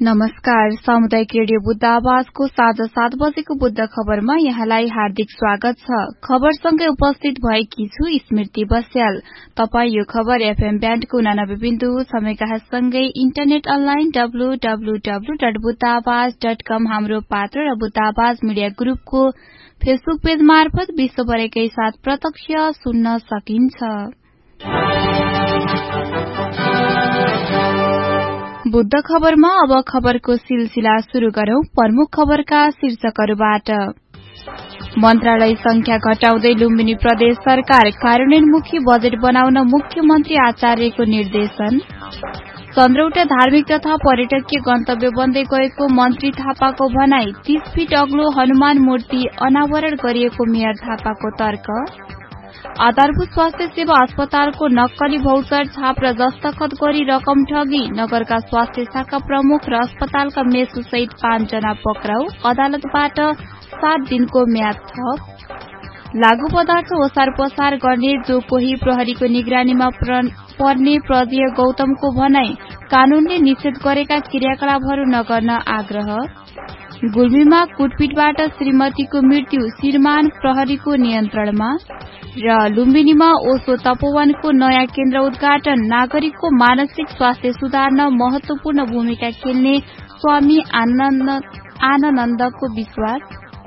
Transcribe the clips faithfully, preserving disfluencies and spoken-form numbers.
नमस्कार। सामुदायिक रेडियो बुद्ध आवाजको साँझ सात बजेको बुद्ध खबरमा यहाँलाई हार्दिक स्वागत छ। खबरसँगै उपस्थित भएकी छु स्मृति बस्याल। तपाई यो खबर एफएम ब्यान्डको उनानब्बे बिन्दु समेकासँगै internet online W W W dot Buddha आवाज डट कम हाम्रो पात्र र बुद्ध आवाज मिडिया ग्रुपको फेसबुक पेज मार्फत विश्वभरकै साथ प्रत्यक्ष सुन्न सकिन्छ। बुद्ध खबरमा अब खबरको सिलसिला शुरू गरौं। प्रमुख खबरका शीर्षकहरूबाट। मन्त्रालय संख्या घटाउँदै लुम्बिनी प्रदेश सरकार, कार्यान्वयनमुखी बजेट बनाउन मुख्यमन्त्री आचार्यको निर्देशन। चन्द्रौटा धार्मिक तथा पर्यटकीय गन्तव्य बन्दै गएको मन्त्री थापाको भनाई। तीस फिट अग्लो हनुमान मूर्ति अनावरण गरिएको मेयर थापाको तर्क। आधारभूत स्वास्थ्य सेवा अस्पतालको नक्कली भौचर छाप र दस्तखत गरी रकम ठगी। नगरका स्वास्थ्य शाखा प्रमुख र अस्पतालका मेसु सहित पाँचजना पक्राउ। अदालतबाट सात दिनको म्याद थप। लागू पदार्थ ओसार पसार गर्ने जो कोही प्रहरीको निगरानीमा पर्ने प्रदेय गौतमको भनाई। कानूनले निषेध गरेका क्रियाकलापहरू नगर्न आग्रह। गुल्मीमा कुटपिटबाट श्रीमतीको मृत्यु, श्रीमान प्रहरीको नियन्त्रणमा। र लुम्बिनीमा ओशो तपोवनको नयाँ केन्द्र उद्घाटन। नागरिकको मानसिक स्वास्थ्य सुधार्न महत्वपूर्ण भूमिका खेल्ने स्वामी आनन्दको विश्वास।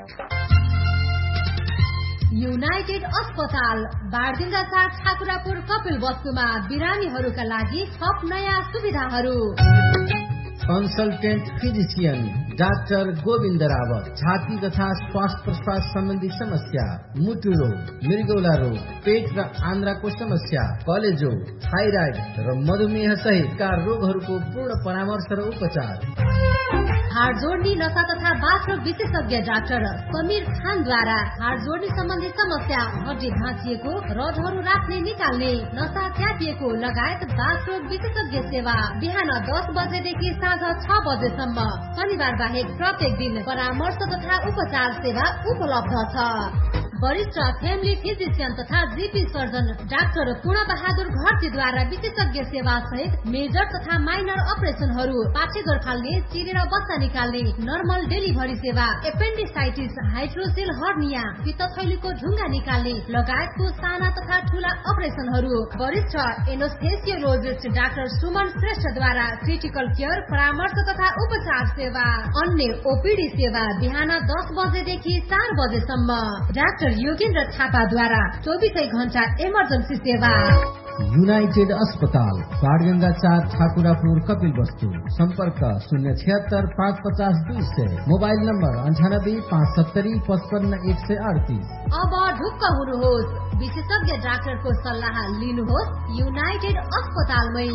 युनाइटेड अस्पताल बारदिङ्गा चार ठाकुरापुर कपिल वस्तुमा बिरामीहरूका लागि थप नयाँ सुविधाहरू। Consultant physician doctor Govind Rawat. छाती तथा श्वास प्रश्वास सम्बन्धी समस्या, मुटु रोग, मृगौला रोग, पेट र आन्द्राको समस्या, कलेजो, थाइराइड र मधुमेह सहितका रोगहरूको पूर्ण परामर्श र उपचार। हाड जोड्ने नसा तथा बाथरोग विशेषज्ञ डाक्टर समीर खानद्वारा हाड जोड्ने सम्बन्धी समस्या, हड्डी भाँचिएको, रडहरू राख्ने निकाल्ने, नसा च्यापिएको लगायत बाथरोग विशेषज्ञ सेवा बिहान दस बजेदेखि साँझ छ बजेसम्म। शनिबार बाहेक प्रत्येक दिन परामर्श तथा उपचार सेवा उपलब्ध छ। वरिष्ठ फ्यामिली फिजिशियन तथा जीपी सर्जन डाक्टर पूर्ण बहादुर घरतीद्वारा विशेषज्ञ सेवा सहित मेजर तथा माइनर अपरेसनहरू, पाठेघर फाल्ने, चिरेर बच्चा निकाल्ने, नर्मल डेलिभरी सेवा, एपेन्डिसाइटिस, हाइड्रोसेल हर्निया, पित्तथैलीको ढुङ्गा निकाल्ने लगायतको साना तथा ठूला अपरेसनहरू। वरिष्ठ एनोस्थेसियोलोजिस्ट डाक्टर सुमन श्रेष्ठद्वारा क्रिटिकल केयर, परामर्श तथा उपचार सेवा। अन्य ओपीडी सेवा बिहान दस बजेदेखि चार बजेसम्म। डाक्टर योगेन्द्र थापाद्वारा चौबिसै घण्टा इमर्जेन्सी सेवा। युनाइटेड अस्पताल बाडगंगा चार ठाकुरापुर कपिल वस्तु। सम्पर्क शून्य छिहत्तर पाँच पचास दुई सय। मोबाइल नम्बर अन्ठानब्बे पाँच सत्तरी पचपन्न एक सय अडतिस। अब ढुक्क हुनुहोस्, विशेषज्ञ डाक्टरको सल्लाह लिनुहोस् युनाइटेड अस्पतालमै।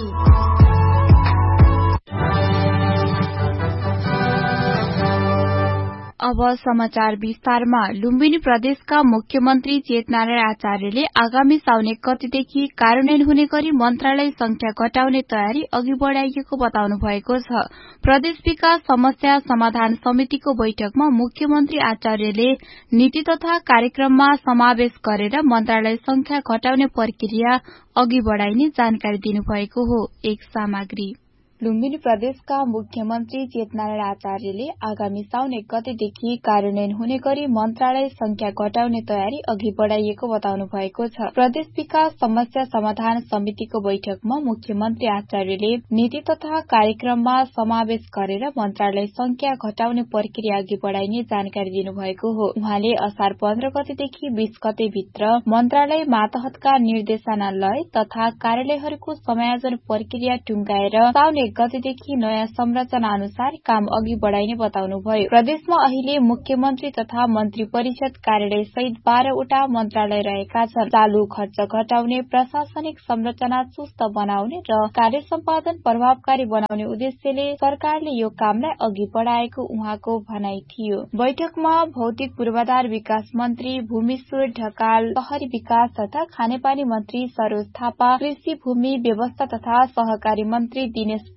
अब समाचार विस्तारमा। लुम्बिनी प्रदेशका मुख्यमन्त्री चेतनारायण आचार्यले आगामी साउन एक गतेदेखि कार्यान्वयन हुने गरी मन्त्रालय संख्या घटाउने तयारी अघि बढ़ाइएको बताउनु भएको छ। प्रदेश विकास समस्या समाधान समितिको बैठकमा मुख्यमन्त्री आचार्यले नीति तथा कार्यक्रममा समावेश गरेर मन्त्रालय संख्या घटाउने प्रक्रिया अघि बढ़ाइने जानकारी दिनुभएको हो। एक सामग्री। लुम्बिनी प्रदेशका मुख्यमन्त्री चेतनारायण आचार्यले आगामी साउन एक गतेदेखि कार्यान्वयन हुने गरी मन्त्रालय संख्या घटाउने तयारी अघि बढ़ाइएको बताउनु भएको छ। प्रदेश विकास समस्या समाधान समितिको बैठकमा मुख्यमन्त्री आचार्यले नीति तथा कार्यक्रममा समावेश गरेर मन्त्रालय संख्या घटाउने प्रक्रिया अघि बढ़ाइने जानकारी दिनुभएको हो। उहाँले असार पन्ध्र गतेदेखि बीस गते भित्र मन्त्रालय मातहतका निर्देशनालय तथा कार्यालयहरूको समायोजन प्रक्रिया टुंगाएर साउन एक गतेदेखि नयाँ संरचना अनुसार काम अघि बढ़ाइने बताउनुभयो। प्रदेशमा अहिले मुख्यमन्त्री तथा मन्त्री परिषद कार्यालय सहित बाह्रवटा मन्त्रालय रहेका छन्। चालू खर्च घटाउने, प्रशासनिक संरचना चुस्त बनाउने र कार्य सम्पादन प्रभावकारी बनाउने उद्देश्यले सरकारले यो कामलाई अघि बढ़ाएको उहाँको भनाई थियो। बैठकमा भौतिक पूर्वाधार विकास मन्त्री भूमिश्वर ढकाल, शहरी विकास तथा खानेपानी मन्त्री सरोज थापा, कृषि भूमि व्यवस्था तथा सहकारी मन्त्री दिनेश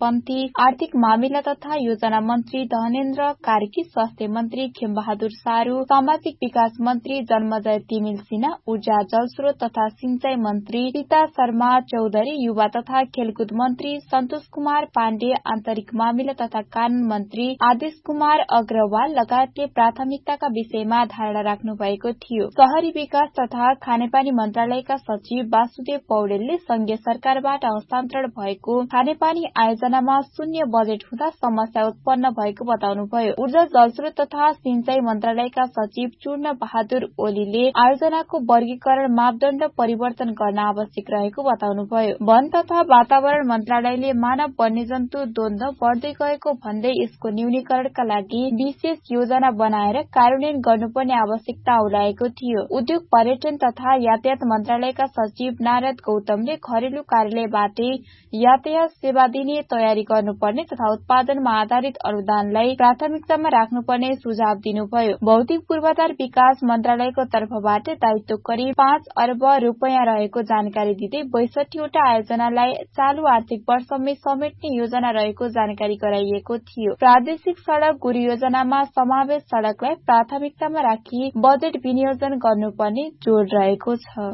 पन्थी, आर्थिक मामिला तथा योजना मन्त्री धनेन्द्र कार्की, स्वास्थ्य मन्त्री खेमबहादुर सारू, सामाजिक विकास मन्त्री जन्मजय तिमिल सिन्हा, ऊर्जा जलस्रोत तथा सिंचाई मन्त्री सीता शर्मा चौधरी, युवा तथा खेलकुद मन्त्री सन्तोष कुमार पाण्डे, आन्तरिक मामिला तथा कानून मन्त्री आदेश कुमार अग्रवाल लगायतले प्राथमिकताका विषयमा धारणा राख्नु भएको थियो। शहरी विकास तथा खानेपानी मन्त्रालयका सचिव वासुदेव पौडेलले संघीय सरकारबाट हस्तान्तरण भएको खानेपानी आयोजनामा शून्य बजेट हुँदा समस्या उत्पन्न भएको बताउनुभयो। ऊर्जा जलस्रोत तथा सिंचाई मन्त्रालयका सचिव चूर्ण बहादुर ओलीले आयोजनाको वर्गीकरण मापदण्ड परिवर्तन गर्न आवश्यक रहेको बताउनुभयो। वन तथा वातावरण मन्त्रालयले मानव वन्यजन्तु द्वन्द्व बढ्दै गएको भन्दै यसको न्यूनीकरणका लागि विशेष योजना बनाएर कार्यान्वयन गर्नुपर्ने आवश्यकता औलाएको थियो। उद्योग पर्यटन तथा यातायात मन्त्रालयका सचिव नारद गौतमले घरेलु कार्यालयबाटै यातायात सेवा दिने तयारी गर्नुपर्ने तथा उत्पादनमा आधारित अनुदानलाई प्राथमिकतामा राख्नुपर्ने सुझाव दिनुभयो। भौतिक पूर्वाधार विकास मन्त्रालयको तर्फबाट दायित्व करिब पाँच अर्ब रूपियाँ रहेको जानकारी दिँदै बैसठीवटा आयोजनालाई चालू आर्थिक वर्षमै समेट्ने योजना रहेको जानकारी गराइएको थियो। प्रादेशिक सड़क गुरु योजनामा समावेश सड़कलाई प्राथमिकतामा राखी बजेट विनियोजन गर्नुपर्ने जोड रहेको छ।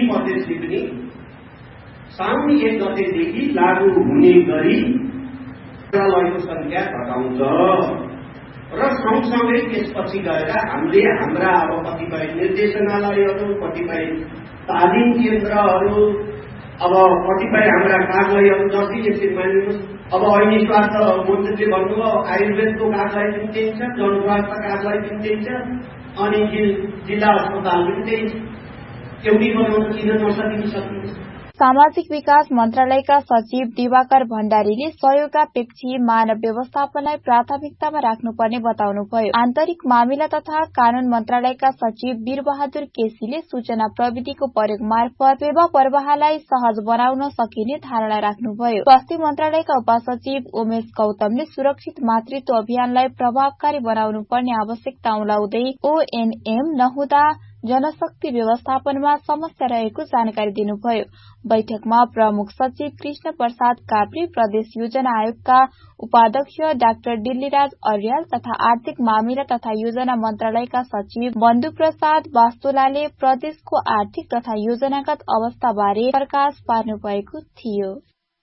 साउन एक गतेदेखि लागू हुने गरी मन्त्रालयको संख्या घटाउँछ र सँगसँगै त्यसपछि गएर हामीले हाम्रा अब कतिपय निर्देशनालयहरू, कतिपय तालिम केन्द्रहरू, अब कतिपय हाम्रा कार्यालयहरू जति यसरी मानिनुहोस्, अब अहिले स्वास्थ्य मन्त्रीले भन्नुभयो आयुर्वेदको कार्यालय पनि त्यही छ, जनस्वास्थ्य कार्यालय पनि त्यही छ, अनि जिल्ला अस्पताल पनि त्यही छ। एउटै बनाउन किन नसकिन सकिन्छ। सामाजिक विकास मन्त्रालयका सचिव दिवाकर भण्डारीले सहयोगापेक्षी मानव व्यवस्थापनलाई प्राथमिकतामा राख्नुपर्ने बताउनुभयो। आन्तरिक मामिला तथा कानून मन्त्रालयका सचिव वीरबहादुर केसीले सूचना प्रविधिको प्रयोग मार्फत सेवा प्रवाहलाई सहज बनाउन सकिने धारणा राख्नुभयो। स्वास्थ्य मन्त्रालयका उपसचिव उमेश गौतमले सुरक्षित मातृत्व अभियानलाई प्रभावकारी बनाउनु पर्ने आवश्यकता औलाउँदै ओएनएम नहुँदा जनशक्ति व्यवस्थापनमा समस्या रहेको जानकारी दिनुभयो। बैठकमा प्रमुख सचिव कृष्ण प्रसाद काप्रे, प्रदेश योजना आयोगका उपाध्यक्ष डाक्टर दिल्लीराज अर्याल तथा आर्थिक मामिला तथा योजना मन्त्रालयका सचिव बन्धु प्रसाद वास्तोलाले प्रदेशको आर्थिक तथा योजनागत अवस्थाबारे प्रकाश पार्नु भएको थियो।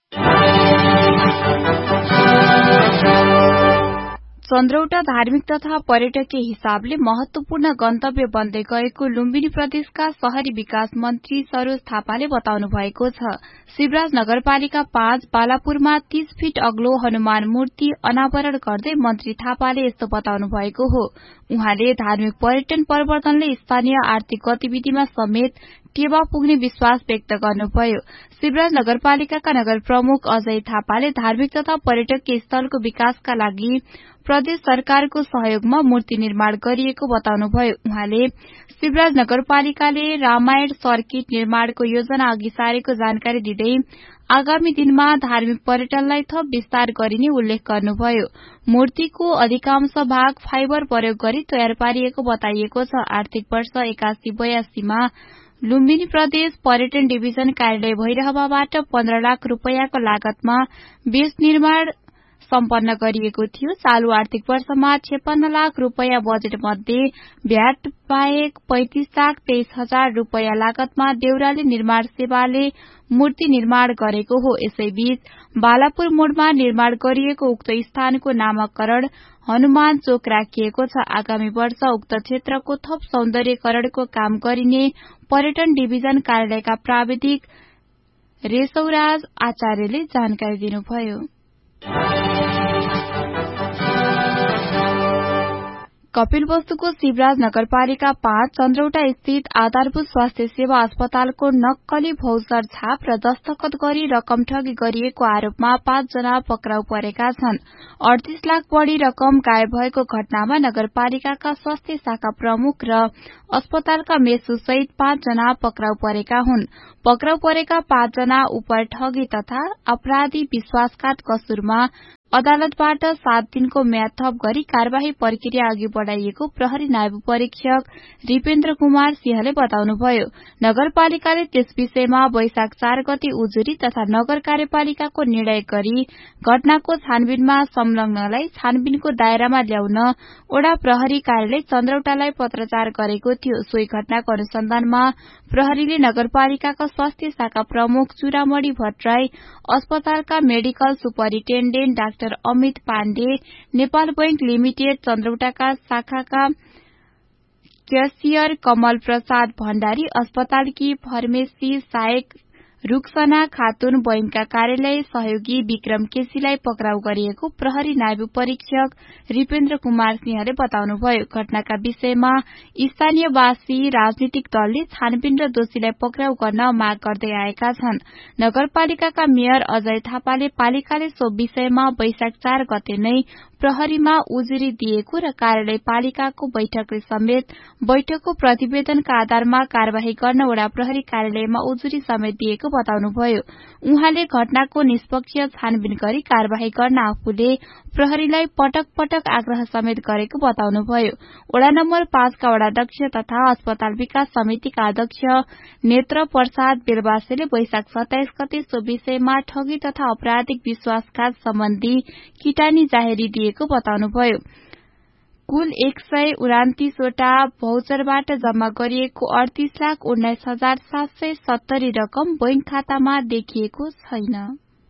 चन्द्रौटा धार्मिक तथा पर्यटकीय हिसाबले महत्वपूर्ण गन्तव्य बन्दै गएको लुम्बिनी प्रदेशका शहरी विकास मन्त्री सरोज थापाले बताउनु भएको छ। शिवराज नगरपालिका पाँच बालापुरमा तीस फिट अग्लो हनुमान मूर्ति अनावरण गर्दै मन्त्री थापाले यस्तो बताउनु भएको हो। उहाँले धार्मिक पर्यटन प्रवर्धनले स्थानीय आर्थिक गतिविधिमा समेत टेवा पुग्ने विश्वास व्यक्त गर्नुभयो। शिवराज नगरपालिकाका नगर प्रमुख अजय थापाले धार्मिक तथा पर्यटकीय स्थलको विकासका लागि प्रदेश सरकारको सहयोगमा मूर्ति निर्माण गरिएको बताउनुभयो। उहाँले शिवराज नगरपालिकाले रामायण सर्किट निर्माणको योजना अघि सारेको जानकारी दिँदै आगामी दिनमा धार्मिक पर्यटनलाई थप विस्तार गरिने उल्लेख गर्नुभयो। मूर्तिको अधिकांश भाग फाइबर प्रयोग गरी तयार पारिएको बताइएको छ। आर्थिक वर्ष एकासी बयासीमा लुम्बिनी प्रदेश पर्यटन डिभिजन कार्यालय भैरहवाबाट पन्ध्र लाख रूपियाँको लागतमा बेस निर्माण सम्पन्न गरिएको थियो। चालू आर्थिक वर्षमा छप्पन्न लाख रूपियाँ बजेट मध्ये भ्याट बाहेक पैंतिस लाख तेइस हजार रूपियाँ लागतमा देउराली निर्माण सेवाले मूर्ति निर्माण गरेको हो। यसैबीच बालापुर मोडमा निर्माण गरिएको उक्त स्थानको नामकरण हनुमान चोक राखिएको छ। आगामी वर्ष उक्त क्षेत्रको थप सौन्दर्यकरणको काम गरिने पर्यटन डिभिजन कार्यालयका प्राविधिक रेसौराज आचार्यले जानकारी दिनुभयो। कपिलवस्तुको शिवराज नगरपालिका पाँच चन्द्रौटा स्थित आधारभूत स्वास्थ्य सेवा अस्पतालको नक्कली भौचर छाप र दस्तखत गरी रकम ठगी गरिएको आरोपमा पाँचजना पक्राउ परेका छन्। अडतीस लाख बढ़ी रकम गायब भएको घटनामा नगरपालिकाका स्वास्थ्य शाखा प्रमुख र अस्पतालका मेसु सहित पाँचजना पक्राउ परेका हुन्। पक्राउ परेका पाँचजना उपर ठगी तथा अपराधी विश्वासघात कसूरमा अदालतबाट सात दिनको म्याद थप गरी कार्यवाही प्रक्रिया अघि बढ़ाइएको प्रहरी नायब परीक्षक रिपेन्द्र कुमार सिंहले बताउनुभयो। नगरपालिकाले त्यस विषयमा वैशाख चार गते उजुरी तथा नगर कार्यपालिकाको निर्णय गरी घटनाको छानबिनमा संलग्नलाई छानबिनको दायरामा ल्याउन ओडा प्रहरी कार्यालय चन्द्रौटालाई पत्राचार गरेको थियो। सोही घटनाको अनुसन्धानमा प्रहरीले नगरपालिकाका स्वास्थ्य शाखा प्रमुख चुरामणी भट्टराई, अस्पतालका medical superintendent doctor Amit Pandey, Nepal bank limited चन्द्रौटाका शाखाका क्यासियर कमल प्रसाद भण्डारी, अस्पतालकी फार्मेसी सहायक रुक्सना खातुन, बैंकका कार्यालय सहयोगी विक्रम केसीलाई पक्राउ गरिएको प्रहरी नायब परीक्षक रिपेन्द्र कुमार सिंहले बताउनुभयो। घटनाका विषयमा स्थानीयवासी राजनीतिक दलले छानबिन र दोषीलाई पक्राउ गर्न माग गर्दै आएका छन्। नगरपालिकाका मेयर अजय थापाले पालिकाले सो विषयमा वैशाख चार गते नै प्रहरीमा उजुरी दिएको र कार्यालय पालिकाको बैठकले समेत बैठकको प्रतिवेदनका आधारमा कार्यवाही गर्न वडा प्रहरी कार्यालयमा उजुरी समेत दिएको बताउनुभयो। उहाँले घटनाको निष्पक्ष छानबिन गरी कार्यवाही गर्न आफूले प्रहरीलाई पटक पटक आग्रह समेत गरेको बताउनुभयो। वडा नम्बर पाँचका वडाध्यक्ष तथा अस्पताल विकास समितिका अध्यक्ष नेत्र प्रसाद बेलबासेले वैशाख सत्ताइस गते सो विषयमा ठगी तथा आपराधिक विश्वासघात सम्बन्धी किटानी जाहेरी दिएको बताउनुभयो। कुल एक सय उनातिसवटा भौचरबाट जम्मा गरिएको अडतीस लाख उन्नाइस हजार सात सय सत्तरी रकम बैंक खातामा देखिएको छैन।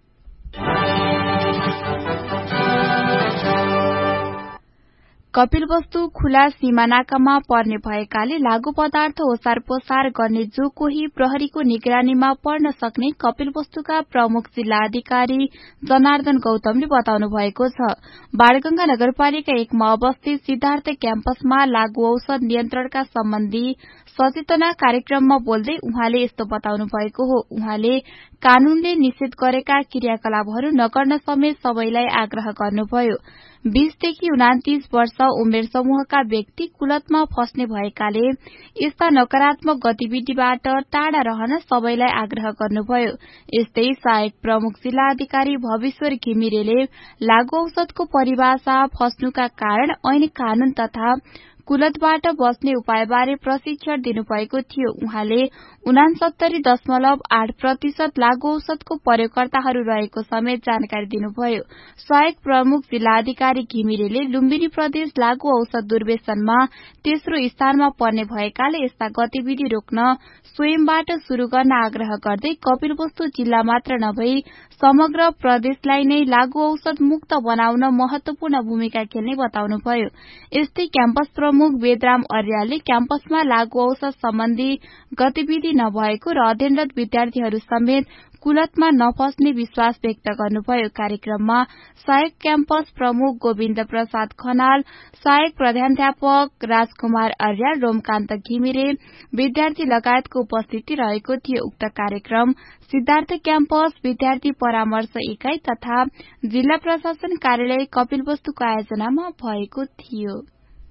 कपिलवस्तु खुला सीमानाकामा पर्ने भएकाले लागू पदार्थ ओसार पोसार गर्ने जो कोही प्रहरीको निगरानीमा पर्न सक्ने कपिलवस्तुका प्रमुख जिल्ला अधिकारी जनार्दन गौतमले बताउनु भएको छ। बाणगंगा नगरपालिका एकमा अवस्थित सिद्धार्थ क्याम्पसमा लागू औषध नियन्त्रणका सम्बन्धी सचेतना कार्यक्रममा बोल्दै उहाँले यस्तो बताउनु भएको हो। उहाँले कानूनले निषेध गरेका क्रियाकलापहरू नगर्न समेत सबैलाई आग्रह गर्नुभयो। बीसदेखि उनातिस वर्ष उमेर समूहका व्यक्ति कुलतमा फस्ने भएकाले यस्ता नकारात्मक गतिविधिबाट टाढा रहन सबैलाई आग्रह गर्नुभयो। यस्तै सहायक प्रमुख जिल्ला अधिकारी भविश्वर घिमिरेले लागू औषधको परिभाषा फस्नुका कारण ऐन कानून तथा कुलतबाट बस्ने उपायबारे प्रशिक्षण दिनुभएको थियो। उहाँले उनासत्तरी दशमलव आठ प्रतिशत लागू औषधको प्रयोगकर्ताहरू रहेको समेत जानकारी दिनुभयो। सहायक प्रमुख जिल्ला अधिकारी घिमिरेले लुम्बिनी प्रदेश लागू औषध दुर्व्यसनमा तेस्रो स्थानमा पर्ने भएकाले यस्ता गतिविधि रोक्न स्वयंबाट शुरू गर्न आग्रह गर्दै कपिलवस्तु जिल्ला मात्र नभई समग्र प्रदेशलाई नै लागू औषध मुक्त बनाउन महत्वपूर्ण भूमिका खेल्ने बताउनुभयो। यस्तै क्याम्पस प्रमुख वेदराम अर्यालले क्याम्पसमा लागू औषध सम्बन्धी गतिविधि नभएको र अध्ययनरत विद्यार्थीहरू समेत कुलतमा नफस्ने विश्वास व्यक्त गर्नुभयो। कार्यक्रममा सहायक क्याम्पस प्रमुख गोविन्द प्रसाद खनाल, सहायक प्रधानाध्यापक राजकुमार अर्याल, रोमकान्त घिमिरे, विद्यार्थी लगायतको उपस्थिति रहेको थियो। उक्त कार्यक्रम सिद्धार्थ क्याम्पस विद्यार्थी परामर्श इकाई तथा जिल्ला प्रशासन कार्यालय कपिलवस्तुको आयोजनामा भएको थियो।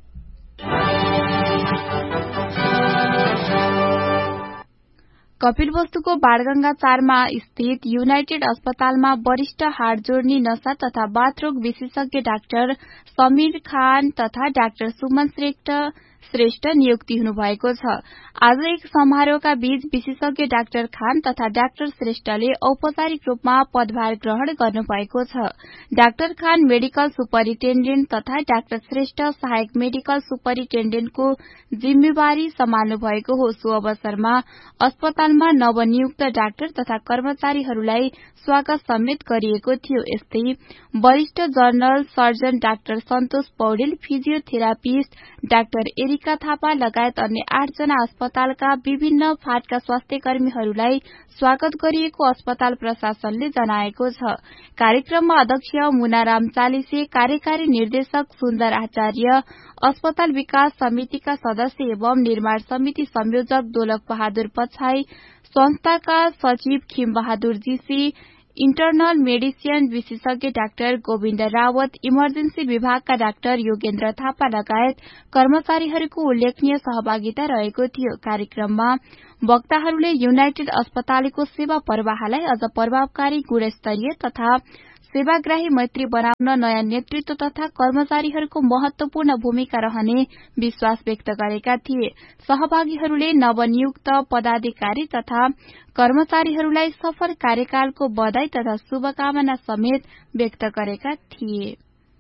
कपिलवस्तुको बाणगंगा चारमा स्थित युनाइटेड अस्पतालमा वरिष्ठ हाड जोड्नी नशा तथा बाथरोग विशेषज्ञ डाक्टर समीर खान तथा डाक्टर सुमन श्रेष्ठ श्रेष्ठ नियुक्ति हुनुभएको छ। आज एक समारोहका बीच विशेषज्ञ डाक्टर खान तथा डाक्टर श्रेष्ठले औपचारिक रूपमा पदभार ग्रहण गर्नुभएको छ। डाक्टर खान मेडिकल सुपरिन्टेण्डेन्ट तथा डाक्टर श्रेष्ठ सहायक मेडिकल सुपरिन्टेण्डेन्टको जिम्मेवारी सम्हाल्नु भएको हो। सो अवसरमा अस्पतालमा नवनियुक्त डाक्टर तथा कर्मचारीहरूलाई स्वागत समेत गरिएको थियो। यस्तै वरिष्ठ जनरल सर्जन डाक्टर सन्तोष Paudel, physiotherapist doctor Erica Thapa लगायत अन्य आठजना अस्पतालका विभिन्न फाँटका स्वास्थ्य कर्मीहरूलाई स्वागत गरिएको अस्पताल प्रशासनले जनाएको छ। कार्यक्रममा अध्यक्ष मुनाराम चालिसे, कार्यकारी निर्देशक सुन्दर आचार्य, अस्पताल विकास समितिका सदस्य एवं निर्माण समिति संयोजक दोलक बहादुर पछाई, संस्थाका सचिव खिम बहादुर जीसी, इन्टरनल मेडिसिन विशेषज्ञ डाक्टर गोविन्द रावत, इमर्जेन्सी विभागका डाक्टर योगेन्द्र थापा लगायत कर्मचारीहरूको उल्लेखनीय सहभागिता रहेको थियो। कार्यक्रममा वक्ताहरूले युनाइटेड अस्पतालको सेवा प्रवाहलाई अझ प्रभावकारी, गुणस्तरीय तथा सेवाग्राही मैत्री बनाउन नयाँ नेतृत्व तथा कर्मचारीहरूको महत्वपूर्ण भूमिका रहने विश्वास व्यक्त गरेका थिए। सहभागीहरूले नवनियुक्त पदाधिकारी तथा कर्मचारीहरूलाई सफल कार्यकालको बधाई तथा शुभकामना समेत व्यक्त गरेका थिए।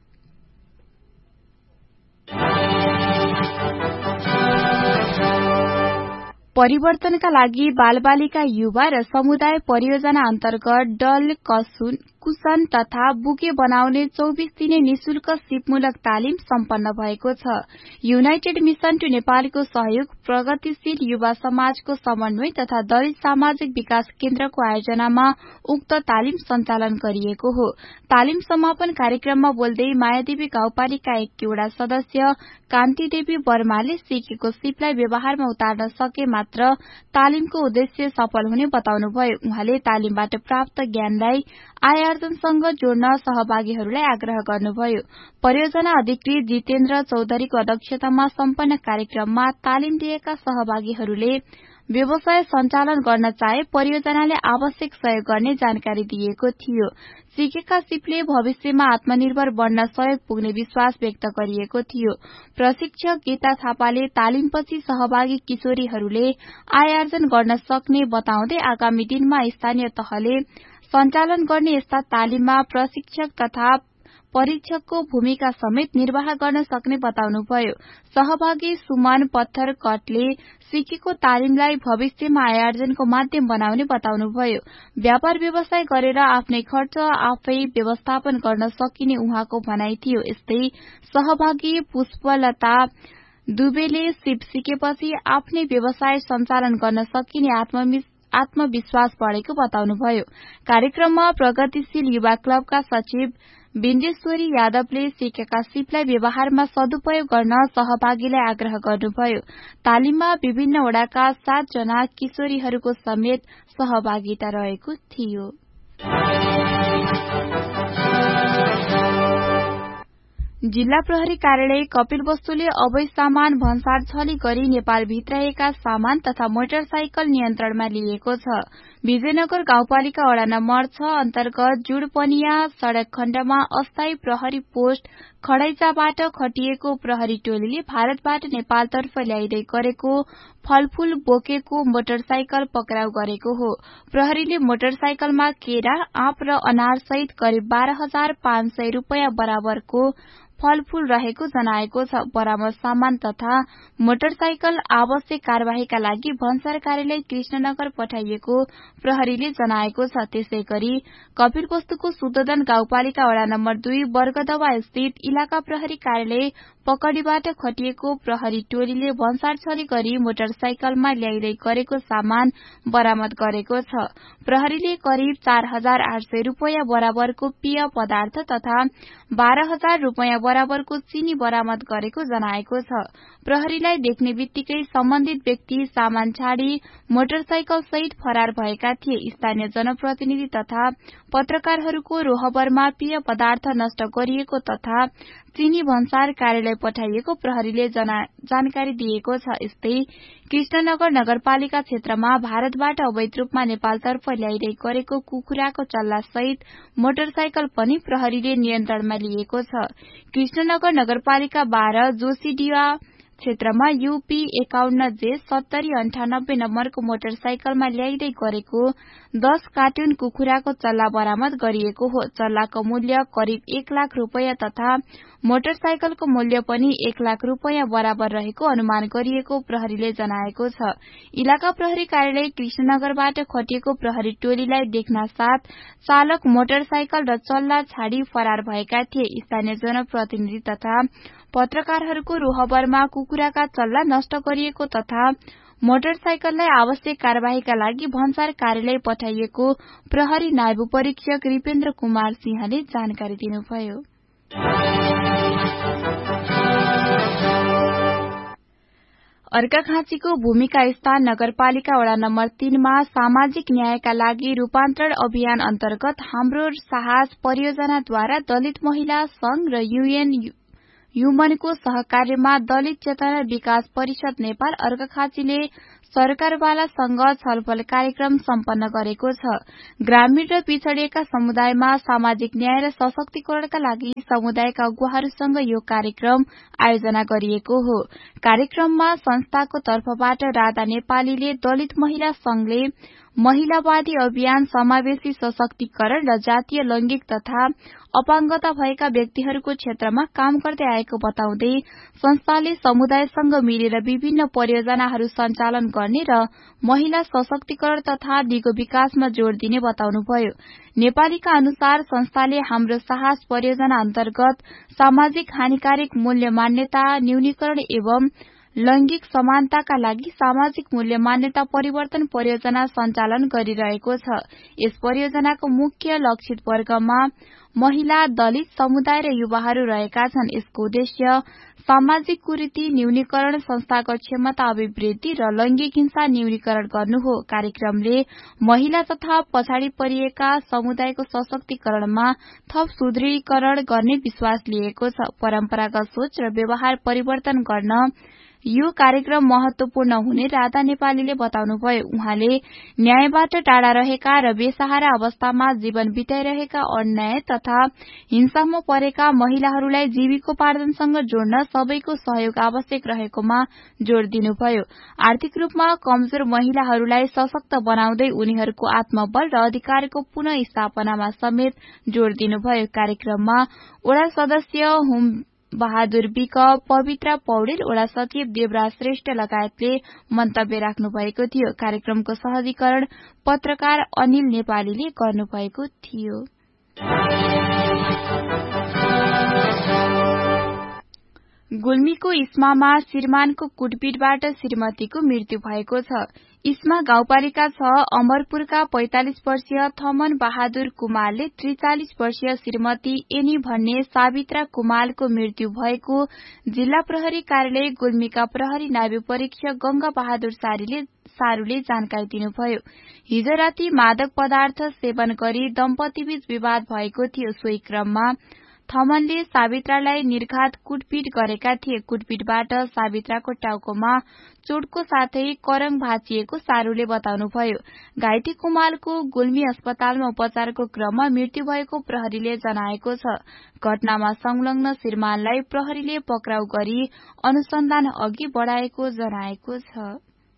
परिवर्तनका लागि बालबालिका युवा र समुदाय परियोजना अन्तर्गत डल कसुन कुशन तथा बुके बनाउने चौबीस दिने निशुल्क सिपमूलक तालिम सम्पन्न भएको छ। युनाइटेड मिशन टु नेपालको सहयोग, प्रगतिशील युवा समाजको समन्वय तथा दलित सामाजिक विकास केन्द्रको आयोजनामा उक्त तालिम सञ्चालन गरिएको हो। तालिम समापन कार्यक्रममा बोल्दै मायादेवी गाउँपालिका एक वडा सदस्य कान्ति देवी वर्माले सिकेको सिपलाई व्यवहारमा उतार्न सके मात्र तालिमको उद्देश्य सफल हुने बताउनुभयो। उहाँले तालिमबाट प्राप्त ज्ञानलाई आय आर्जनसँग जोड्न सहभागीहरूलाई आग्रह गर्नुभयो। परियोजना अधिकृत जितेन्द्र चौधरीको अध्यक्षतामा सम्पन्न कार्यक्रममा तालिम दिएका सहभागीहरूले व्यवसाय सञ्चालन गर्न चाहे परियोजनाले आवश्यक सहयोग गर्ने जानकारी दिएको थियो। सिकेका सिपले भविष्यमा आत्मनिर्भर बन्न सहयोग पुग्ने विश्वास व्यक्त गरिएको थियो। प्रशिक्षक गीता थापाले तालिमपछि सहभागी किशोरीहरूले आय आर्जन गर्न सक्ने बताउँदै आगामी दिनमा स्थानीय तहले सञ्चालन गर्ने यस्ता तालिममा प्रशिक्षक तथा परीक्षकको भूमिका समेत निर्वाह गर्न सक्ने बताउनुभयो। सहभागी सुमन पत्थरकटले सिकेको तालिमलाई भविष्यमा आय आर्जनको माध्यम बनाउने बताउनुभयो। व्यापार व्यवसाय गरेर आफ्नै खर्च आफै व्यवस्थापन गर्न सकिने उहाँको भनाइ थियो। यस्तै सहभागी पुष्पलता दुबेले सिप सिकेपछि आफ्नै व्यवसाय सञ्चालन गर्न सकिने आत्मविश्वास आत्मविश्वास बढेको बताउनुभयो। कार्यक्रममा प्रगतिशील युवा क्लबका सचिव बिन्देश्वरी यादवले सिकेका सिपलाई व्यवहारमा सदुपयोग गर्न सहभागीलाई आग्रह गर्नुभयो। तालिममा विभिन्न वडाका सात जना किशोरीहरूको समेत सहभागिता रहेको थियो। जिल्ला प्रहरी कार्यालय कपिलवस्तुले अवैध सामान भन्सार छली गरी नेपाल भित्राएका सामान तथा मोटरसाइकल नियन्त्रणमा लिएको छ। विजयनगर गाउँपालिका वडा नम्बर छ अन्तर्गत जुडपनिया सड़क खण्डमा अस्थायी प्रहरी पोस्ट खडैचाबाट खटिएको प्रहरी टोलीले भारतबाट नेपालतर्फ ल्याइदै गरेको फलफूल बोकेको मोटरसाइकल पक्राउ गरेको हो। प्रहरीले मोटरसाइकलमा केरा, आँप र अनार सहित करिब बाह्र हजार पाँच सय रूपियाँ बराबरको फलफूल रहेको जनाएको छ। बरामद सामान तथा मोटरसाइकल आवश्यक कार्यवाहीका लागि भन्सार कार्यालय कृष्णनगर पठाइएको प्रहरीले जनाएको छ। त्यसै गरी कपिलवस्तुको शुद्धोधन गाउँपालिका वडा नम्बर दुई वर्गदवा स्थित इलाका प्रहरी कार्यालय पकडीबाट खटिएको प्रहरी टोलीले भन्सार छली गरी मोटरसाइकलमा ल्याइदै गरेको सामान बरामद गरेको छ। प्रहरीले करिब चार हजार आठ सय रूपियाँ बराबरको पेय पदार्थ तथा बाह्र हजार रूपियाँ बराबरको चिनी बरामद गरेको जनाएको छ। प्रहरीलाई देख्ने बित्तिकै सम्बन्धित व्यक्ति सामान छाडी मोटरसाइकल सहित फरार भएका थिए। स्थानीय जनप्रतिनिधि तथा पत्रकारहरूको रोहबरमा पेय पदार्थ नष्ट गरिएको तथा चिनी भन्सार कार्यालय पठाइएको प्रहरीले जानकारी दिएको छ। यस्तै कृष्णनगर नगरपालिका क्षेत्रमा भारतबाट अवैध रूपमा नेपालतर्फ ल्याइदै गरेको कुखुराको चल्ला सहित मोटरसाइकल पनि प्रहरीले नियन्त्रणमा लिएको छ। कृष्णनगर नगरपालिका बाह्र जोशीडिया क्षेत्रमा यूपी एकाउन्न जे सत्तरी अन्ठानब्बे नम्बरको मोटरसाइकलमा ल्याइदै गरेको दस कार्टुन कुखुराको चल्ला बरामद गरिएको हो। चल्लाको मूल्य करिब एक लाख रूपियाँ तथा मोटरसाइकलको मूल्य पनि एक लाख रूपियाँ बराबर रहेको अनुमान गरिएको प्रहरीले जनाएको छ। इलाका प्रहरी कार्यालय कृष्णनगरबाट खटिएको प्रहरी टोलीलाई देख्न साथ चालक मोटरसाइकल र चल्ला छाडी फरार भएका थिए। स्थानीय जनप्रतिनिधि तथा पत्रकारहरूको रोहबरमा कुखुराका चल्ला नष्ट गरिएको तथा मोटरसाइकललाई आवश्यक कार्यवाहीका लागि भन्सार कार्यालय पठाइएको प्रहरी नायब परीक्षक रिपेन्द्र कुमार सिंहले जानकारी दिनुभयो। अर्घाखाँचीको भूमिका स्थान नगरपालिका वडा नम्बर तीनमा सामाजिक न्यायका लागि रूपान्तरण अभियान अन्तर्गत हाम्रो साहस परियोजनाद्वारा दलित महिला संघ र यूएन युमनको सहकार्यमा दलित चेतना विकास परिषद नेपाल अर्घखाँचीले सरकारवालासँग छलफल कार्यक्रम सम्पन्न गरेको छ। ग्रामीण र पिछडिएका समुदायमा सामाजिक न्याय र सशक्तिकरणका लागि समुदायका अगुवाहरूसँग यो कार्यक्रम आयोजना गरिएको हो। कार्यक्रममा संस्थाको तर्फबाट राधा नेपालीले दलित महिला संघले महिलावादी अभियान, समावेशी सशक्तिकरण र जातीय लैंगिक तथा अपाङ्गता भएका व्यक्तिहरूको क्षेत्रमा काम गर्दै आएको बताउँदै संस्थाले समुदायसँग मिलेर विभिन्न परियोजनाहरू सञ्चालन गर्ने र महिला सशक्तिकरण तथा दिगो विकासमा जोड़ दिने बताउनुभयो। नेपालीका अनुसार संस्थाले हाम्रो साहस परियोजना अन्तर्गत सामाजिक हानिकारक मूल्य मान्यता न्यूनीकरण एवं लैंगिक समानताका लागि सामाजिक मूल्य मान्यता परिवर्तन परियोजना सञ्चालन गरिरहेको छ। यस परियोजनाको मुख्य लक्षित वर्गमा महिला, दलित समुदाय र युवाहरू रहेका छन्। यसको उद्देश्य सामाजिक कुरीति न्यूनीकरण, संस्थाको क्षमता अभिवृद्धि र लैंगिक हिंसा न्यूनीकरण गर्नु हो। कार्यक्रमले महिला तथा पछाडि परिएका समुदायको सशक्तिकरणमा थप सुदृढीकरण गर्ने विश्वास लिएको छ। परम्परागत सोच र व्यवहार परिवर्तन गर्न यो कार्यक्रम महत्वपूर्ण हुने राधा नेपालीले बताउनुभयो। उहाँले न्यायबाट टाढा रहेका र बेसहारा अवस्थामा जीवन बिताइरहेका अन्याय तथा हिंसामा परेका महिलाहरूलाई जीविकोपार्जनसँग जोड्न सबैको सहयोग आवश्यक रहेकोमा जोड़ दिनुभयो। आर्थिक रूपमा कमजोर महिलाहरूलाई सशक्त बनाउँदै उनीहरूको आत्मबल र अधिकारको पुनः स्थापनामा समेत जोड़ दिनुभयो। कार्यक्रममा वडा सदस्य हुम बहादुर विक, पवित्रा पौडेल, वडा सचिव देवराज श्रेष्ठ लगायतले मन्तव्य राख्नु भएको थियो। कार्यक्रमको सहजीकरण पत्रकार अनिल नेपालीले गर्नुभएको थियो। गुल्मीको इस्मामा श्रीमानको कुटपिटबाट श्रीमतीको मृत्यु भएको छ। इस्मा गाउँपालिका छ अमरपुरका पैंतालिस वर्षीय थमन बहादुर कुमारले त्रिचालिस वर्षीय श्रीमती एनी भन्ने सावित्रा कुमारको मृत्यु भएको जिल्ला प्रहरी कार्यालय गुल्मीका प्रहरी नायब परीक्षक गंगा बहादुर सारीले सारूले जानकारी दिनुभयो। हिजो राति मादक पदार्थ सेवन गरी दम्पतिबीच विवाद भएको थियो। सोही क्रममा थमनले सावित्रालाई निर्घात कुटपिट गरेका थिए। कुटपिटबाट सावित्राको टाउकोमा चोटको साथै करङ भाँचिएको सारूले बताउनुभयो। घाइते कुमारको गुल्मी अस्पतालमा उपचारको क्रममा मृत्यु भएको प्रहरीले जनाएको छ। घटनामा संलग्न श्रीमानलाई प्रहरीले पक्राउ गरी अनुसन्धान अघि बढ़ाएको जनाएको छ।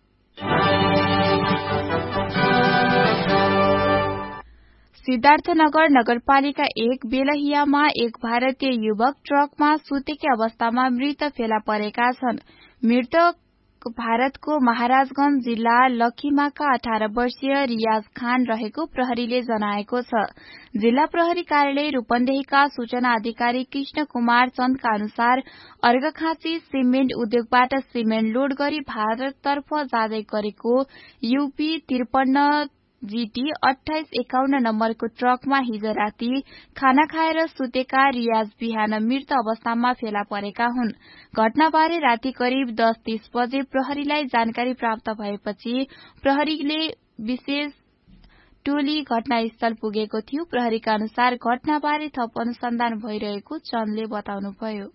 सिद्धार्थनगर नगरपालिका एक बेलहियामा एक भारतीय युवक ट्रकमा सुतेकै अवस्थामा मृत फेला परेका छन्। मृतक भारतको महाराजगंज जिल्ला लखीमाका अठार वर्षीय रियाज खान रहेको प्रहरीले जनाएको छ। जिल्ला प्रहरी कार्यालय रूपन्देहीका सूचना अधिकारी कृष्ण कुमार चन्दका अनुसार अर्घखाँची सिमेन्ट उद्योगबाट सिमेन्ट लोड गरी भारततर्फ जाँदै गरेको यूपी त्रिपन्न जीटी अठाइस एकाउन्न नम्बरको ट्रकमा हिज राति खाना खाएर सुतेका रियाज बिहान मृत अवस्थामा फेला परेका हुन्। घटनाबारे राति करिब दस तीस बजे प्रहरीलाई जानकारी प्राप्त भएपछि प्रहरीले विशेष टोली घटनास्थल पुगेको थियो। प्रहरीका अनुसार घटनाबारे थप अनुसन्धान भइरहेको चन्दले बताउनुभयो।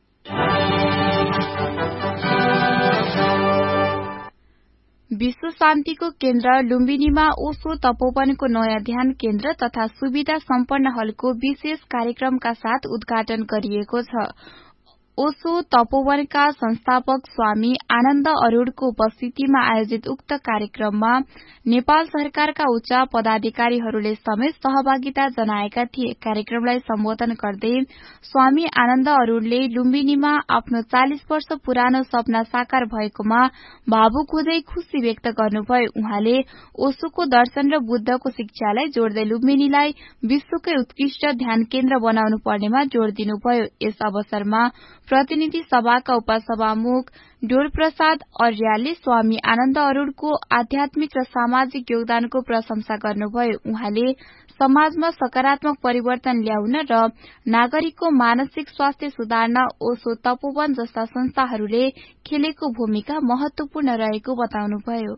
विश्व शान्तिको केन्द्र लुम्बिनीमा ओशो तपोवनको नयाँ ध्यान केन्द्र तथा सुविधा सम्पन्न हलको विशेष कार्यक्रमका साथ उद्घाटन गरिएको छ। ओशो तपोवनका संस्थापक स्वामी आनन्द अरूढको उपस्थितिमा आयोजित उक्त कार्यक्रममा नेपाल सरकारका उच्च पदाधिकारीहरूले समेत सहभागिता जनाएका थिए। कार्यक्रमलाई सम्बोधन गर्दै स्वामी आनन्द अरूढले लुम्बिनीमा आफ्नो चालिस वर्ष पुरानो सपना साकार भएकोमा भावुक हुँदै खुशी व्यक्त गर्नुभयो। उहाँले ओशोको दर्शन र बुद्धको शिक्षालाई जोड्दै लुम्बिनीलाई विश्वकै उत्कृष्ट ध्यान केन्द्र बनाउनु पर्नेमा जोड़ दिनुभयो। यस अवसरमा प्रतिनिधि सभाका उपसभामुख डोरप्रसाद अर्यालले स्वामी आनन्द अरूढको आध्यात्मिक र सामाजिक योगदानको प्रशंसा गर्नुभयो। उहाँले समाजमा सकारात्मक परिवर्तन ल्याउन र नागरिकको मानसिक स्वास्थ्य सुधार्न ओशो तपोवन जस्ता संस्थाहरूले खेलेको भूमिका महत्वपूर्ण रहेको बताउनुभयो।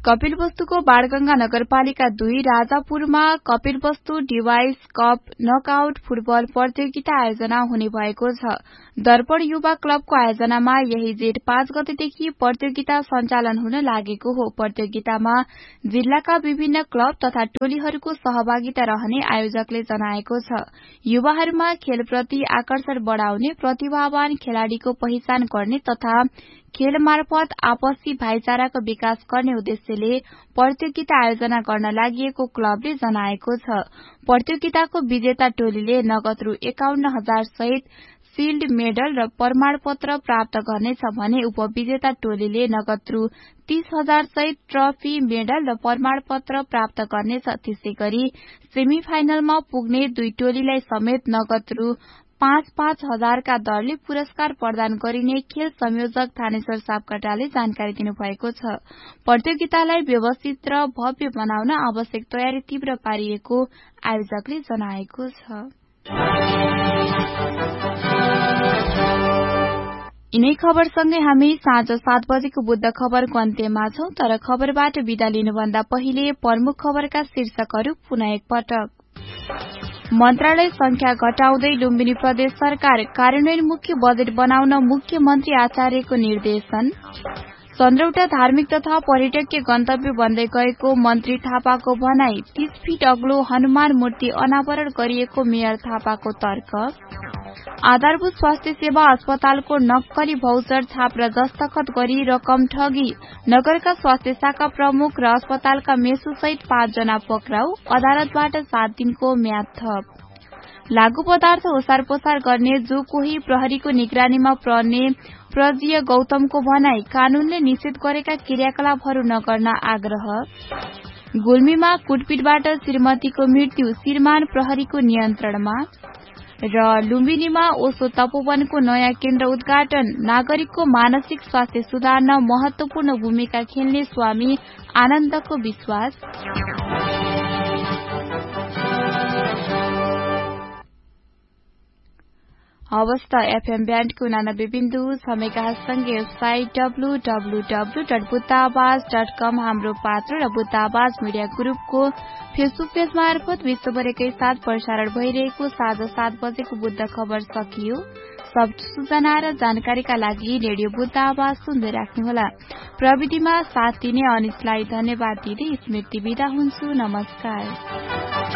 कपिलवस्तुको बाणगंगा नगरपालिका दुई राजापुरमा Kapilvastu device cup knockout football प्रतियोगिता आयोजना हुने भएको छ। दर्पण युवा क्लबको आयोजनामा यही जेठ पाँच गतेदेखि प्रतियोगिता सञ्चालन हुन लागेको हो। प्रतियोगितामा जिल्लाका विभिन्न क्लब तथा टोलीहरूको सहभागिता रहने आयोजकले जनाएको छ। युवाहरूमा खेलप्रति आकर्षण बढ़ाउने, प्रतिभावान खेलाड़ीको पहिचान गर्ने तथा खेल मार्फत आपसी भाइचाराको विकास गर्ने उद्देश्यले प्रतियोगिता आयोजना गर्न लागि क्लबले जनाएको छ। प्रतियोगिताको विजेता टोलीले नगद रु एकाउन्न हजार सहित शिल्ड मेडल र प्रमाणपत्र प्राप्त गर्नेछ भने उपविजेता टोलीले नगद रु तीस हजार सहित ट्रफी, मेडल र प्रमाणपत्र प्राप्त गर्नेछ। त्यसै गरी सेमी फाइनलमा पुग्ने दुई टोलीलाई समेत नगद रु पाँच पाँच हजारका दरले पुरस्कार प्रदान गरिने खेल संयोजक थानेश्वर सापकोटाले जानकारी दिनुभएको छ। प्रतियोगितालाई व्यवस्थित र भव्य बनाउन आवश्यक तयारी तीव्र पारिएको आयोजकले जनाएको छ। यिनै खबरसँगै हामी साँझ सात बजेको बुद्ध खबरको अन्त्यमा छौं, तर खबरबाट विदा लिनुभन्दा पहिले प्रमुख खबरका शीर्षकहरू पुनः एकपटक। मन्त्रालय संख्या घटाउँदै लुम्बिनी प्रदेश सरकार, कार्यान्वयनमुखी बजेट बनाउन मुख्यमन्त्री आचार्यको निर्देशन। चन्द्रौटा धार्मिक तथा पर्यटकीय गन्तव्य बन्दै गएको मन्त्री थापाको भनाई। तीस फीट अग्लो हनुमान मूर्ति अनावरण गरिएको मेयर थापाको तर्क। आधारभूत स्वास्थ्य सेवा अस्पतालको नक्कली भौचर छाप र दस्तखत गरी रकम ठगी। नगरका स्वास्थ्य शाखा प्रमुख र अस्पतालका मेसु सहित पाँचजना पक्राउ। अदालतबाट सात दिनको म्याद थप। लागू पदार्थ ओसार पसार गर्ने जो कोही प्रहरीको निगरानीमा पर्ने प्रजीय गौतमको भनाई। कानूनले निषेध गरेका क्रियाकलापहरू नगर्न आग्रह। गुल्मीमा कुटपिटबाट श्रीमतीको मृत्यु, सिरमान प्रहरीको नियन्त्रणमा। र लुम्बिनीमा ओशो तपोवनको नयाँ केन्द्र उद्घाटन। नागरिकको मानसिक स्वास्थ्य सुधार्न महत्वपूर्ण भूमिका खेल्ने स्वामी आनन्दको विश्वास। अवस्था एफएम ब्यान्डको उनानब्बे बिन्दु छ मेगाहर्जसँगै website W W W dot बुद्धावाज dot कम, हाम्रो पात्र र बुद्धावाज मिडिया ग्रुपको फेसबुक पेज मार्फत विश्वभरिकै साथ प्रसारण भइरहेको साँझ सात बजेको बुद्ध खबर सकियो। सब सूचना र जानकारीका लागि रेडियो बुद्ध आवाज सुन्दै राख्नुहोला। प्रविधिमा साथ दिने अनिसलाई धन्यवाद दिँदै स्मृति बिदा हुन्छु। नमस्कार।